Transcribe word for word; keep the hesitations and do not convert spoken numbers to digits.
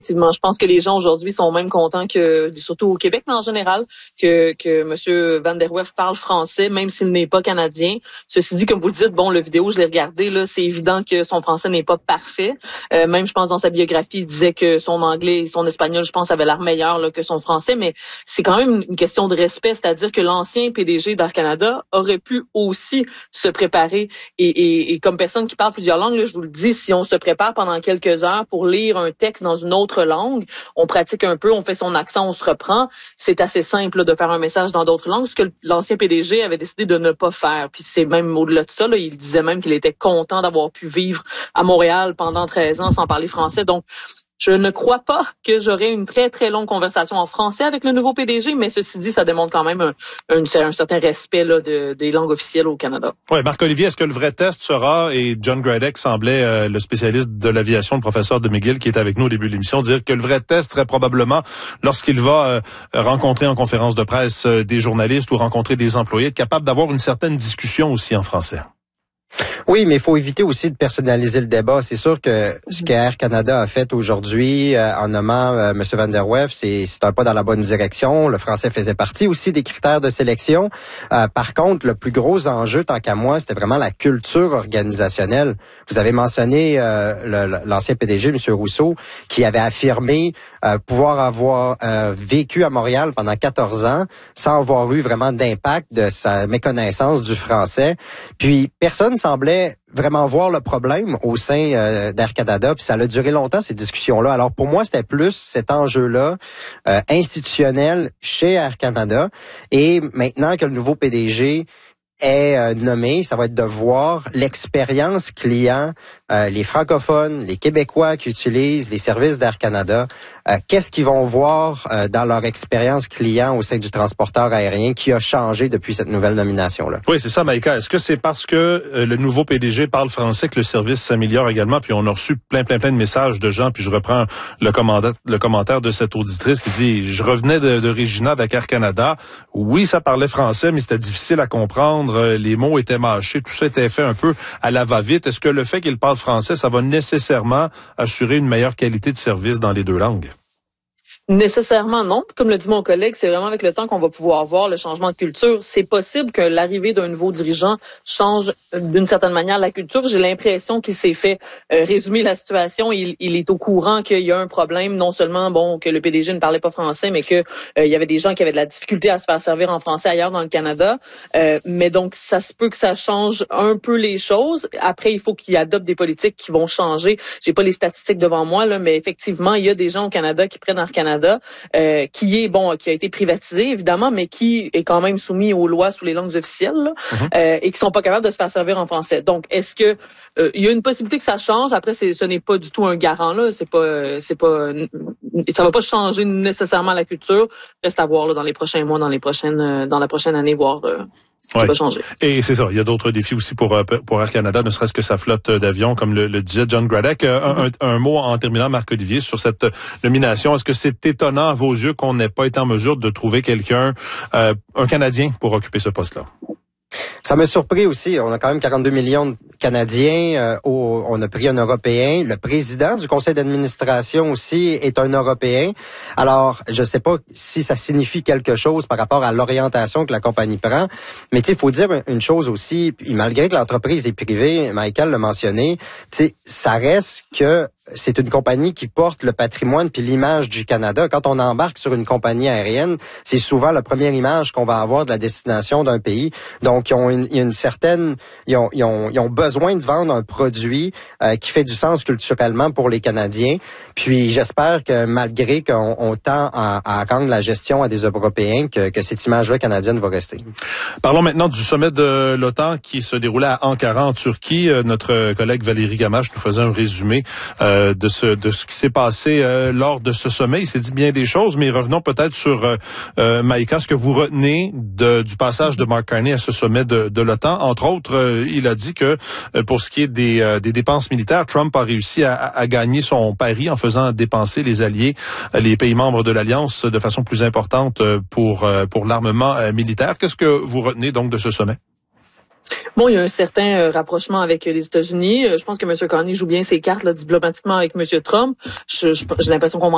Effectivement, je pense que les gens aujourd'hui sont même contents que, surtout au Québec, mais en général, que que M. Van der Werf parle français, même s'il n'est pas canadien. Ceci dit, comme vous le dites, bon, le vidéo, je l'ai regardé, là, c'est évident que son français n'est pas parfait. Euh, même, je pense, dans sa biographie, il disait que son anglais et son espagnol, je pense, avaient l'air meilleur là, que son français, mais c'est quand même une question de respect, c'est-à-dire que l'ancien P D G d'Air Canada aurait pu aussi se préparer. Et, et, et comme personne qui parle plusieurs langues, là, je vous le dis, si on se prépare pendant quelques heures pour lire un texte dans une autre langue, on pratique un peu, on fait son accent, on se reprend. C'est assez simple là, de faire un message dans d'autres langues, ce que l'ancien P D G avait décidé de ne pas faire. Puis c'est même au-delà de ça, là, il disait même qu'il était content d'avoir pu vivre à Montréal pendant treize ans sans parler français. Donc, je ne crois pas que j'aurai une très, très longue conversation en français avec le nouveau P D G, mais ceci dit, ça démontre quand même un, un, un certain respect là, de, des langues officielles au Canada. Oui, Marc-Olivier, est-ce que le vrai test sera, et John Gradek semblait, euh, le spécialiste de l'aviation, le professeur de McGill, qui est avec nous au début de l'émission, dire que le vrai test serait probablement lorsqu'il va euh, rencontrer en conférence de presse euh, des journalistes ou rencontrer des employés, être capable d'avoir une certaine discussion aussi en français. Oui, mais il faut éviter aussi de personnaliser le débat. C'est sûr que ce qu'Air Canada a fait aujourd'hui euh, en nommant euh, M. Van der Werf, c'est, c'est un pas dans la bonne direction. Le français faisait partie aussi des critères de sélection. Euh, par contre, le plus gros enjeu, tant qu'à moi, c'était vraiment la culture organisationnelle. Vous avez mentionné euh, le, l'ancien P D G, M. Rousseau, qui avait affirmé euh, pouvoir avoir euh, vécu à Montréal pendant quatorze ans sans avoir eu vraiment d'impact de sa méconnaissance du français. Puis, personne semblait vraiment voir le problème au sein euh, d'Air Canada, puis ça a duré longtemps, ces discussions-là. Alors, pour moi, c'était plus cet enjeu-là euh, institutionnel chez Air Canada. Et maintenant que le nouveau P D G est euh, nommé, ça va être de voir l'expérience client, euh, les francophones, les Québécois qui utilisent les services d'Air Canada, euh, qu'est-ce qu'ils vont voir euh, dans leur expérience client au sein du transporteur aérien qui a changé depuis cette nouvelle nomination-là. Oui, c'est ça, Maïka. Est-ce que c'est parce que euh, le nouveau P D G parle français que le service s'améliore également? Puis on a reçu plein, plein, plein de messages de gens, puis je reprends le commentaire, le commentaire de cette auditrice qui dit « Je revenais de, de Regina avec Air Canada. Oui, ça parlait français, mais c'était difficile à comprendre. Les mots étaient mâchés. Tout ça était fait un peu à la va-vite. Est-ce que le fait qu'il parle français, ça va nécessairement assurer une meilleure qualité de service dans les deux langues? » Nécessairement non. Comme le dit mon collègue, c'est vraiment avec le temps qu'on va pouvoir voir le changement de culture. C'est possible que l'arrivée d'un nouveau dirigeant change d'une certaine manière la culture. J'ai l'impression qu'il s'est fait euh, résumer la situation. Il, il est au courant qu'il y a un problème, non seulement bon que le P D G ne parlait pas français, mais que euh, il y avait des gens qui avaient de la difficulté à se faire servir en français ailleurs dans le Canada. Euh, mais donc ça se peut que ça change un peu les choses. Après, il faut qu'il adopte des politiques qui vont changer. J'ai pas les statistiques devant moi là, mais effectivement, il y a des gens au Canada qui prennent Air Canada. Euh, qui est bon, qui a été privatisé évidemment, mais qui est quand même soumis aux lois sous les langues officielles là, mm-hmm. euh, et qui sont pas capables de se faire servir en français. Donc, est-ce que euh, il y a une possibilité que ça change? Après, c'est, ce n'est pas du tout un garant là. C'est pas, c'est pas, ça va pas changer nécessairement la culture. Reste à voir là dans les prochains mois, dans les prochaines, dans la prochaine année, voir. Euh, Ce qui ouais. va changer. Et c'est ça, il y a d'autres défis aussi pour pour Air Canada, ne serait-ce que sa flotte d'avions, comme le, le disait John Gradek. Un, un, un mot en terminant, Marc-Olivier, sur cette nomination. Est-ce que c'est étonnant à vos yeux qu'on n'ait pas été en mesure de trouver quelqu'un, euh, un Canadien, pour occuper ce poste-là? Ça m'a surpris aussi. On a quand même quarante-deux millions de Canadiens. Euh, au, on a pris un Européen. Le président du conseil d'administration aussi est un Européen. Alors, je sais pas si ça signifie quelque chose par rapport à l'orientation que la compagnie prend. Mais tu sais, il faut dire une chose aussi. Puis malgré que l'entreprise est privée, Michael l'a mentionné, tu sais, ça reste que c'est une compagnie qui porte le patrimoine puis l'image du Canada. Quand on embarque sur une compagnie aérienne, c'est souvent la première image qu'on va avoir de la destination d'un pays. Donc, ils ont une, il y a une certaine, ils ont, ils ont, ils ont besoin de vendre un produit euh, qui fait du sens culturellement pour les Canadiens. Puis, j'espère que malgré qu'on on tend à, à rendre la gestion à des Européens, que, que cette image-là canadienne va rester. Parlons maintenant du sommet de l'OTAN qui se déroulait à Ankara, en Turquie. Euh, notre collègue Valérie Gamache nous faisait un résumé euh, de ce de ce qui s'est passé euh, lors de ce sommet. Il s'est dit bien des choses, mais revenons peut-être sur euh, euh, Maïka, ce que vous retenez de, du passage de Mark Carney à ce sommet de, de l'OTAN. Entre autres, euh, il a dit que euh, pour ce qui est des, euh, des dépenses militaires, Trump a réussi à, à gagner son pari en faisant dépenser les alliés, les pays membres de l'Alliance de façon plus importante pour, pour l'armement militaire. Qu'est-ce que vous retenez donc de ce sommet? Bon, il y a un certain euh, rapprochement avec les États-Unis. Je pense que M. Carney joue bien ses cartes là, diplomatiquement avec M. Trump. Je, je, j'ai l'impression qu'on